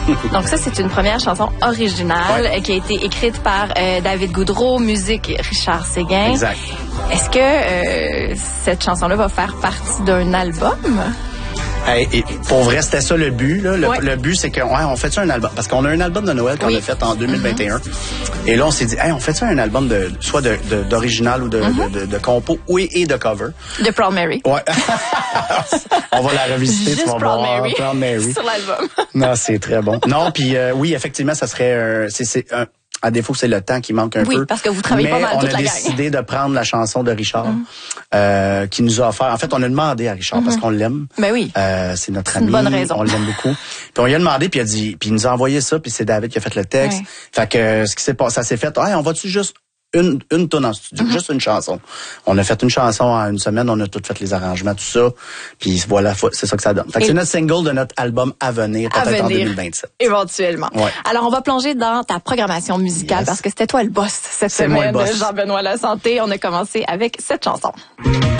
Donc ça, c'est une première chanson originale qui a été écrite par David Goudreau, musique Richard Séguin. Exact. Est-ce que cette chanson-là va faire partie d'un album? Et pour vrai, c'était ça le but. Là. Le but, c'est qu'on fait ça un album. Parce qu'on a un album de Noël qu'on a fait en 2021. Et là, on s'est dit, on fait ça un album soit d'original ou de compo et de cover. De Proud Mary. Ouais. On va la revisiter. Juste tu vas Proud voir. Mary. Proud Mary. Sur l'album. Non, c'est très bon. Non, puis oui, effectivement, ça serait à défaut, c'est le temps qui manque un peu. Oui, parce que vous travaillez pas mal toute la gang. On a décidé de prendre la chanson de Richard, qui nous a offert. En fait, on a demandé à Richard parce qu'on l'aime. Ben oui. C'est notre ami. Une bonne raison. On l'aime beaucoup. Puis on lui a demandé, puis il nous a envoyé ça, puis c'est David qui a fait le texte. Ouais. Fait que ce qui s'est passé, ça s'est fait. On va-tu juste une tonne en studio, juste une chanson. On a fait une chanson en une semaine, on a tout fait les arrangements, tout ça. Puis voilà, c'est ça que ça donne. Fait que c'est notre single de notre album à venir, peut-être en 2027. Éventuellement. Ouais. Alors, on va plonger dans ta programmation musicale parce que c'était toi le boss cette C'est moi semaine le boss. de Jean-Benoît Lasanté. On a commencé avec cette chanson.